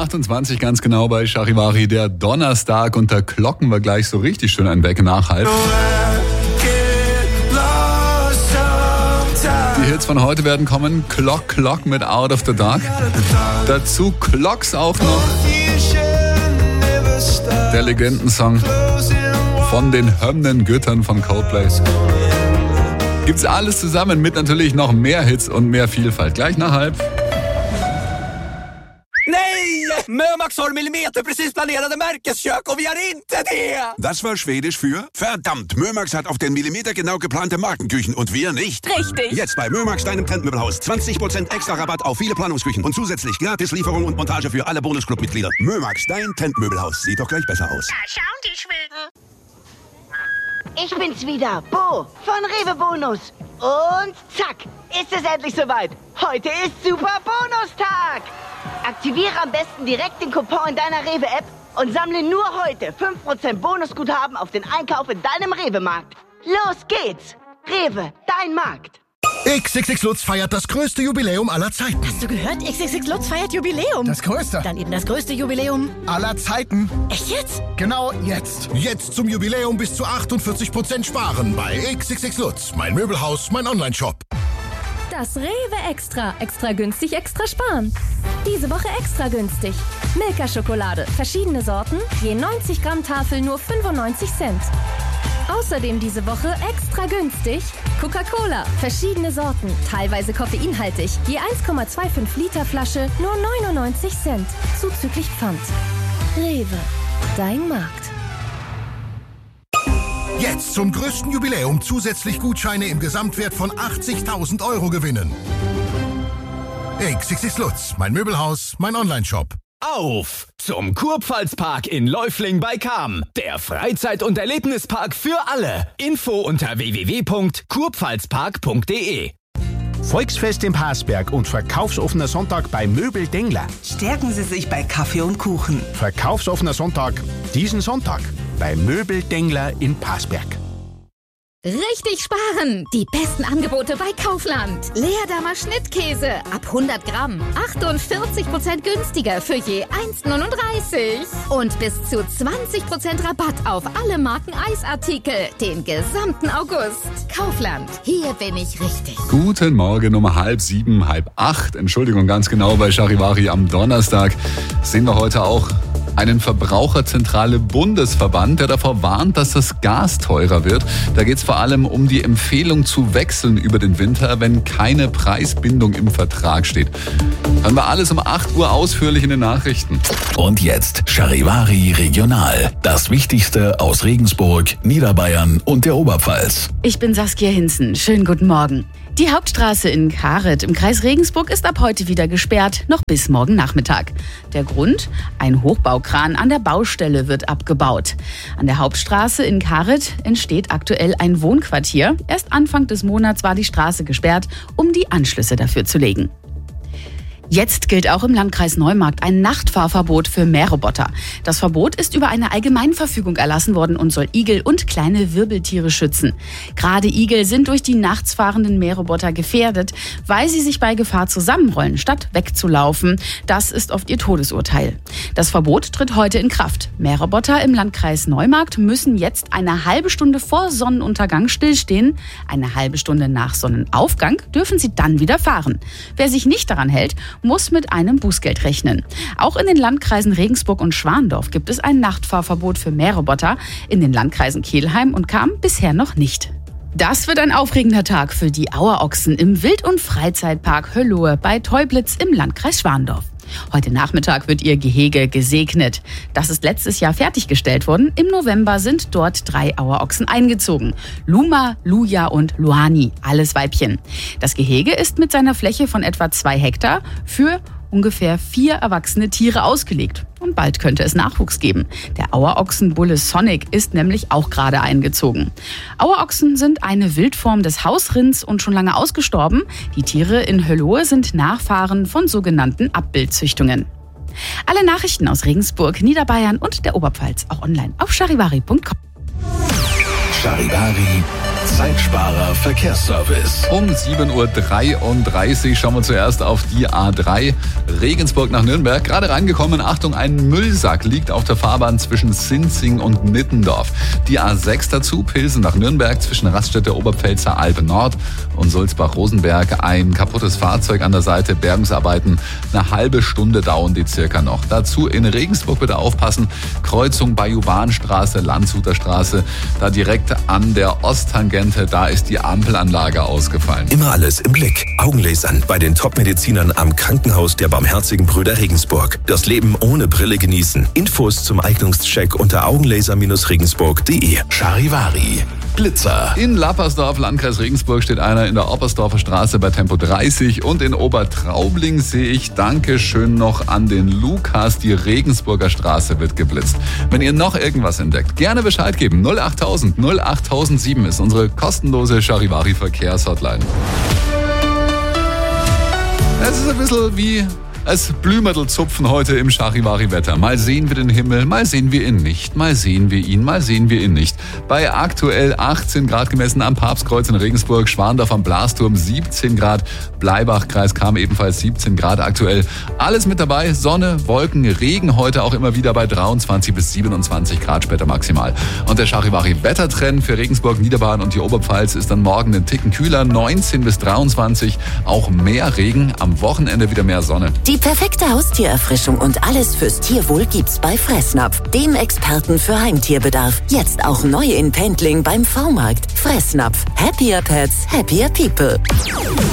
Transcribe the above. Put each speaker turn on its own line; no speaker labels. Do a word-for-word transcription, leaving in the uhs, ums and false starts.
achtundzwanzig ganz genau bei Charivari, der Donnerstag, und da klocken wir gleich so richtig schön ein Weg nach halb. Die Hits von heute werden kommen. Clock Clock mit Out of the Dark. Dazu Clocks auch noch. Der Legendensong von den Hymnengöttern von Coldplay. Gibt's alles zusammen mit natürlich noch mehr Hits und mehr Vielfalt. Gleich nach halb.
Nej! Mömax har millimeter precis planerade Märkeskök och vi har inte det!
Das war Schwedisch für verdammt, Mömax hat auf den Millimeter genau geplante Markenküchen und wir nicht.
Richtig.
Jetzt bei Mömax, deinem Trendmöbelhaus. zwanzig Prozent extra Rabatt auf viele Planungsküchen und zusätzlich Gratislieferung und Montage für alle Bonusclub-Mitglieder. Mömax, dein Trendmöbelhaus. Sieht doch gleich besser aus.
Da schauen die Schweden.
Ich bin's wieder, Bo von Rewe Bonus. Und zack, ist es endlich soweit. Heute ist Super Bonustag. Aktiviere am besten direkt den Coupon in deiner Rewe-App und sammle nur heute fünf Prozent Bonusguthaben auf den Einkauf in deinem Rewe-Markt. Los geht's. Rewe, dein Markt.
X X X Lutz feiert das größte Jubiläum aller Zeiten.
Hast du gehört? X X X Lutz feiert Jubiläum.
Das größte.
Dann eben das größte Jubiläum
aller Zeiten.
Echt jetzt?
Genau jetzt. Jetzt zum Jubiläum bis zu achtundvierzig Prozent sparen bei X X X Lutz. Mein Möbelhaus, mein Onlineshop.
Das Rewe Extra. Extra günstig, extra sparen. Diese Woche extra günstig. Milka-Schokolade. Verschiedene Sorten. Je neunzig Gramm Tafel nur fünfundneunzig Cent. Außerdem diese Woche extra günstig. Coca-Cola. Verschiedene Sorten. Teilweise koffeinhaltig. Je eins Komma fünfundzwanzig Liter Flasche nur neunundneunzig Cent. Zuzüglich Pfand. Rewe. Dein Markt.
Jetzt zum größten Jubiläum zusätzlich Gutscheine im Gesamtwert von achtzigtausend Euro gewinnen. X X X Lutz, mein Möbelhaus, mein Onlineshop.
Auf zum Kurpfalzpark in Läufling bei Cham. Der Freizeit- und Erlebnispark für alle. Info unter w w w punkt kurpfalzpark punkt d e.
Volksfest im Parsberg und verkaufsoffener Sonntag bei Möbel Dengler.
Stärken Sie sich bei Kaffee und Kuchen.
Verkaufsoffener Sonntag diesen Sonntag bei Möbel Dengler in Parsberg.
Richtig sparen! Die besten Angebote bei Kaufland. Leerdamer Schnittkäse ab hundert Gramm. achtundvierzig Prozent günstiger für je eins Komma neununddreißig. Und bis zu zwanzig Prozent Rabatt auf alle Marken Eisartikel. Den gesamten August. Kaufland. Hier bin ich richtig.
Guten Morgen um halb sieben, halb acht. Entschuldigung, ganz genau bei Charivari am Donnerstag sehen wir heute auch einen Verbraucherzentrale Bundesverband, der davor warnt, dass das Gas teurer wird. Da geht es vor allem um die Empfehlung zu wechseln über den Winter, wenn keine Preisbindung im Vertrag steht. Hören wir alles um acht Uhr ausführlich in den Nachrichten.
Und jetzt Charivari Regional. Das Wichtigste aus Regensburg, Niederbayern und der Oberpfalz.
Ich bin Saskia Hinzen. Schönen guten Morgen. Die Hauptstraße in Karet im Kreis Regensburg ist ab heute wieder gesperrt, noch bis morgen Nachmittag. Der Grund? Ein Hochbaukran an der Baustelle wird abgebaut. An der Hauptstraße in Karet entsteht aktuell ein Wohnquartier. Erst Anfang des Monats war die Straße gesperrt, um die Anschlüsse dafür zu legen. Jetzt gilt auch im Landkreis Neumarkt ein Nachtfahrverbot für Mähroboter. Das Verbot ist über eine Allgemeinverfügung erlassen worden und soll Igel und kleine Wirbeltiere schützen. Gerade Igel sind durch die nachts fahrenden Mähroboter gefährdet, weil sie sich bei Gefahr zusammenrollen, statt wegzulaufen. Das ist oft ihr Todesurteil. Das Verbot tritt heute in Kraft. Mähroboter im Landkreis Neumarkt müssen jetzt eine halbe Stunde vor Sonnenuntergang stillstehen. Eine halbe Stunde nach Sonnenaufgang dürfen sie dann wieder fahren. Wer sich nicht daran hält, muss mit einem Bußgeld rechnen. Auch in den Landkreisen Regensburg und Schwandorf gibt es ein Nachtfahrverbot für Mähroboter. In den Landkreisen Kelheim und Cham bisher noch nicht. Das wird ein aufregender Tag für die Auerochsen im Wild- und Freizeitpark Höllohe bei Teublitz im Landkreis Schwandorf. Heute Nachmittag wird ihr Gehege gesegnet. Das ist letztes Jahr fertiggestellt worden. Im November sind dort drei Auerochsen eingezogen. Luma, Luja und Luani, alles Weibchen. Das Gehege ist mit seiner Fläche von etwa zwei Hektar für ungefähr vier erwachsene Tiere ausgelegt. Und bald könnte es Nachwuchs geben. Der Auerochsenbulle Sonic ist nämlich auch gerade eingezogen. Auerochsen sind eine Wildform des Hausrinds und schon lange ausgestorben. Die Tiere in Höllohe sind Nachfahren von sogenannten Abbildzüchtungen. Alle Nachrichten aus Regensburg, Niederbayern und der Oberpfalz auch online auf charivari punkt com.
Charivari Zeitsparer Verkehrsservice.
Um sieben Uhr dreiunddreißig schauen wir zuerst auf die A drei Regensburg nach Nürnberg. Gerade reingekommen, Achtung, ein Müllsack liegt auf der Fahrbahn zwischen Sinzing und Nittendorf. Die A sechs dazu, Pilsen nach Nürnberg zwischen Raststätte Oberpfälzer Alpe Nord und Sulzbach-Rosenberg. Ein kaputtes Fahrzeug an der Seite, Bergungsarbeiten. Eine halbe Stunde dauern die circa noch. Dazu in Regensburg bitte aufpassen, Kreuzung Bajuwanstraße, Landshuter Straße, da direkt an der Osttangente, da ist die Ampelanlage ausgefallen.
Immer alles im Blick. Augenlasern bei den Top-Medizinern am Krankenhaus der Barmherzigen Brüder Regensburg. Das Leben ohne Brille genießen. Infos zum Eignungscheck unter augenlaser regensburg punkt de.
Charivari. Blitzer.
In Lappersdorf, Landkreis Regensburg, steht einer in der Oppersdorfer Straße bei Tempo dreißig und in Obertraubling sehe ich Dankeschön noch an den Lukas. Die Regensburger Straße wird geblitzt. Wenn ihr noch irgendwas entdeckt, gerne Bescheid geben. null achttausend null achttausendsieben ist unsere kostenlose Charivari Verkehrshotline. Es ist ein bisschen wie es Blümerdelzupfen heute im Charivari-Wetter. Mal sehen wir den Himmel, mal sehen wir ihn nicht, mal sehen wir ihn, mal sehen wir ihn nicht. Bei aktuell achtzehn Grad gemessen am Papstkreuz in Regensburg, Schwandorf am Blasturm siebzehn Grad, Bleibach, Kreis Cham ebenfalls siebzehn Grad aktuell. Alles mit dabei, Sonne, Wolken, Regen heute auch immer wieder bei dreiundzwanzig bis siebenundzwanzig Grad später maximal. Und der Charivari-Wettertrend für Regensburg, Niederbayern und die Oberpfalz ist dann morgen einen Ticken kühler, neunzehn bis dreiundzwanzig, auch mehr Regen, am Wochenende wieder mehr Sonne.
Die perfekte Haustiererfrischung und alles fürs Tierwohl gibt's bei Fressnapf, dem Experten für Heimtierbedarf. Jetzt auch neu in Pendling beim V-Markt. Fressnapf. Happier Pets, happier people.